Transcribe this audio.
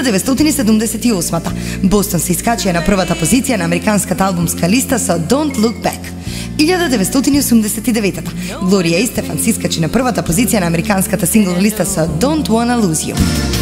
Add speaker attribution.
Speaker 1: 1978-та, Бостон се искачија на првата позиција на американската албумска листа со Don't Look Back. 1989-та, Глорија Истефан се искачи на првата позиција на американската сингл листа со Don't Wanna Lose You.